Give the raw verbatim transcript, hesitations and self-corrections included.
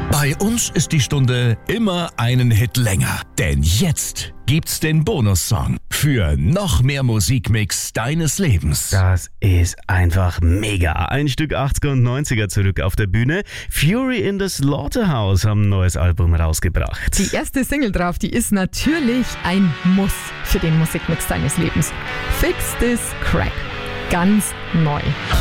Bei uns ist die Stunde immer einen Hit länger. Denn jetzt gibt's den Bonussong für noch mehr Musikmix deines Lebens. Das ist einfach mega. Ein Stück achtziger und neunziger zurück auf der Bühne. Fury in the Slaughterhouse haben ein neues Album rausgebracht. Die erste Single drauf, die ist natürlich ein Muss für den Musikmix deines Lebens. Fix This Crack. Ganz neu.